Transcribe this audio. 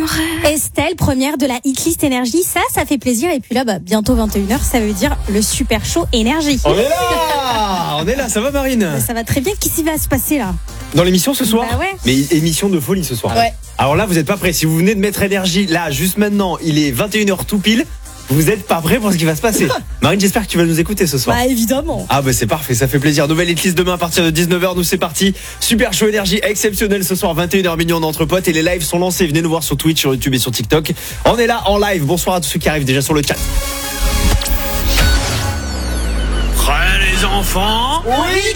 Estelle, première de la Hitlist Énergie, ça fait plaisir. Et puis là, bientôt 21h, ça veut dire le super show énergie. On est là, ça va Marine? Ça va très bien, qu'est-ce qui va se passer là? Dans l'émission ce soir? Ouais. Mais émission de folie ce soir. Ouais. Alors là, vous n'êtes pas prêts. Si vous venez de mettre énergie, là, juste maintenant, il est 21h tout pile. Vous n'êtes pas prêts pour ce qui va se passer. Marine, j'espère que tu vas nous écouter ce soir. Évidemment. C'est parfait, ça fait plaisir. Nouvelle hitlist demain à partir de 19h. Nous, c'est parti. Super show énergie exceptionnel ce soir, 21h millions d'entre potes. Et les lives sont lancés. Venez nous voir sur Twitch, sur YouTube et sur TikTok. On est là en live. Bonsoir à tous ceux qui arrivent déjà sur le chat. Prêts les enfants? Oui,